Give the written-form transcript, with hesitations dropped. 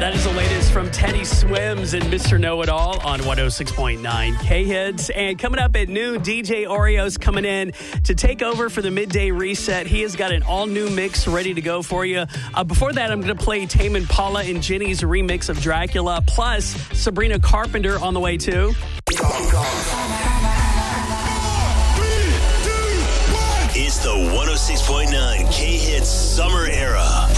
That is the latest from Teddy Swims and Mr. Know-It-All on 106.9 K-Hits. And coming up at noon, DJ Oreo's coming in to take over for the midday reset. He has got an all-new mix ready to go for you. Before that, I'm going to play Tame Impala and Jenny's remix of Dracula, plus Sabrina Carpenter on the way too.